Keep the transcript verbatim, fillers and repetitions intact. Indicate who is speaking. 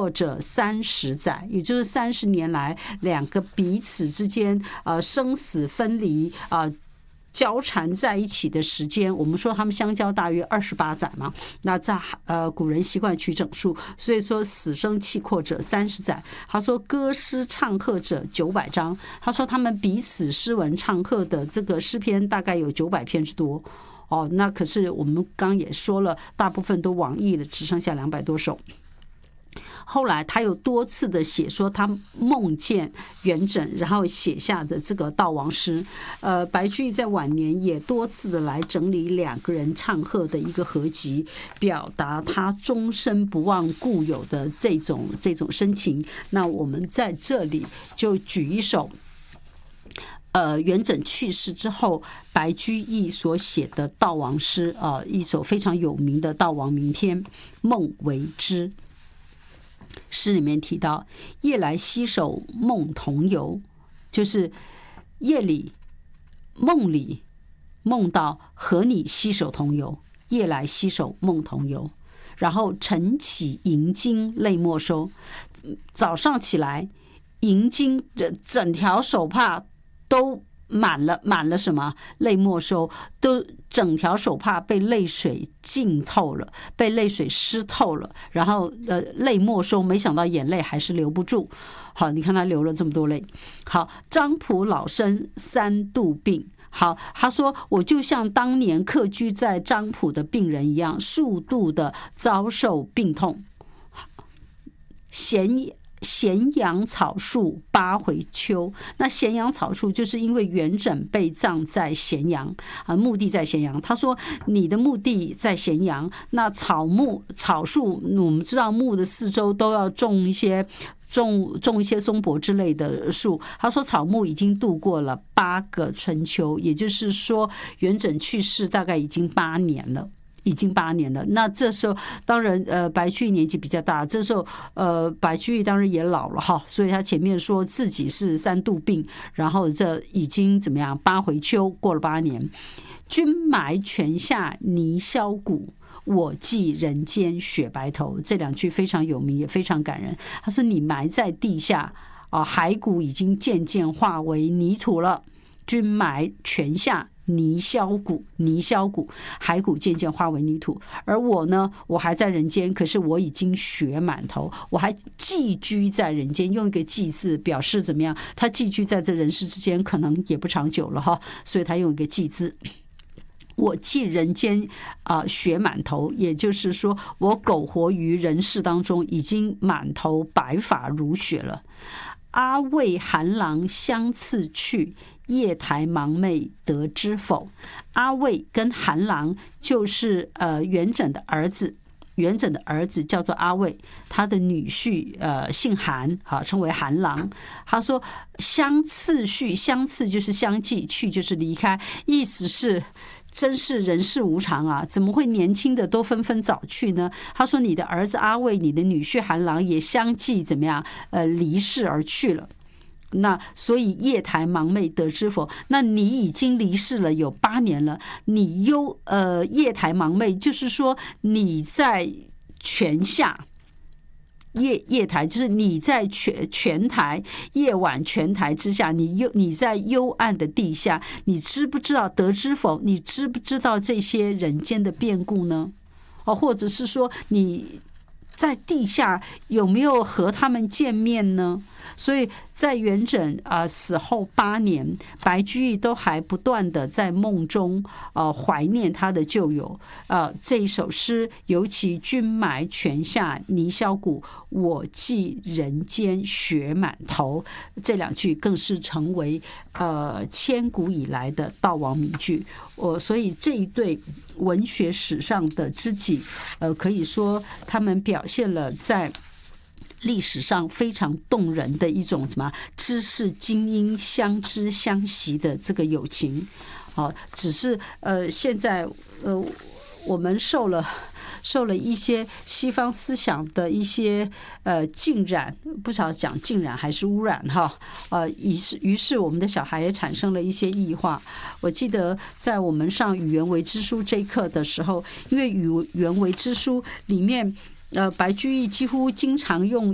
Speaker 1: 阔者三十载，也就是三十年来两个彼此之间呃生死分离啊。呃交缠在一起的时间，我们说他们相交大约二十八载嘛。那在呃古人习惯取整数，所以说死生契阔者三十载。他说歌诗唱和者九百章。他说他们彼此诗文唱和的这个诗篇大概有九百篇之多。哦，那可是我们刚也说了，大部分都亡佚了，只剩下两百多首。后来他有多次的写说他梦见元稹，然后写下的这个悼亡诗。呃，白居易在晚年也多次的来整理两个人唱和的一个合集，表达他终身不忘故友的这种这种深情。那我们在这里就举一首呃，元稹去世之后，白居易所写的悼亡诗，呃，一首非常有名的悼亡名篇《梦为之》。诗里面提到夜来携手梦同游，就是夜里梦里梦到和你携手同游，夜来携手梦同游。然后晨起银巾泪莫收，早上起来银巾整条手帕都满了满了什么？泪莫收，都整条手帕被泪水浸透了，被泪水湿透了，然后呃泪莫收，没想到眼泪还是留不住。好，你看他流了这么多泪。好，张仆老身三度病。好，他说我就像当年客居在张仆的病人一样，数度的遭受病痛。咸咸阳草树八回秋，那咸阳草树就是因为元稹被葬在咸阳啊，墓地在咸阳。他说你的墓地在咸阳，那草木草树，我们知道墓的四周都要种一些种种一些松柏之类的树。他说草木已经度过了八个春秋，也就是说元稹去世大概已经八年了。已经八年了，那这时候当然，呃，白居易年纪比较大，这时候，呃，白居易当然也老了哈，所以他前面说自己是三度病，然后这已经怎么样？八回秋，过了八年。君埋泉下泥销骨，我寄人间雪白头。这两句非常有名，也非常感人。他说：“你埋在地下啊，骸骨已经渐渐化为泥土了。君埋泉下。”泥销骨，泥销骨，骸骨渐渐化为泥土。而我呢，我还在人间，可是我已经血满头，我还寄居在人间，用一个寄字表示怎么样？他寄居在这人世之间，可能也不长久了哈，所以他用一个寄字。我寄人间啊、呃，血满头，也就是说，我苟活于人世当中，已经满头白发如雪了。阿魏韩郎相次去，夜台盲妹得知否？阿魏跟韩郎就是呃元稹的儿子，元稹的儿子叫做阿魏，他的女婿呃姓韩，啊称为韩郎。他说相次去，相次就是相继，去就是离开，意思是。真是人世无常啊！怎么会年轻的都纷纷早去呢？他说：“你的儿子阿魏，你的女婿韩郎也相继怎么样？呃，离世而去了。那所以夜台盲妹得知否？那你已经离世了有八年了，你忧呃夜台盲妹，就是说你在泉下。”夜夜台就是你在泉泉台，夜晚泉台之下，你幽你在幽暗的地下，你知不知道得知否？你知不知道这些人间的变故呢？哦，或者是说你在地下有没有和他们见面呢？所以在元稹啊、呃、死后八年，白居易都还不断的在梦中呃怀念他的旧友。呃，这一首诗，尤其君埋泉下泥销骨，我寄人间血满头，这两句更是成为呃千古以来的悼亡名句。我、呃、所以这一对文学史上的知己，呃，可以说他们表现了在历史上非常动人的一种什么知识精英相知相惜的这个友情。啊，只是呃现在呃我们受了受了一些西方思想的一些呃浸染，不晓得讲浸染还是污染哈，呃于是于是我们的小孩也产生了一些异化。我记得在我们上语言为之书这一课的时候，因为语言为之书里面。呃，白居易几乎经常用